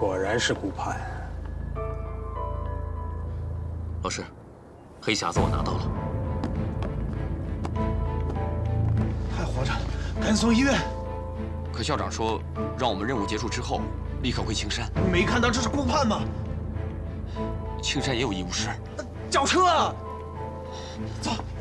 果然是顾盼。 老师，黑匣子我拿到了。 还活着，赶紧送医院。 可校长说，让我们任务结束之后，立刻回青山。 没看到这是顾盼吗？ 青山也有医务室。 叫车啊！走。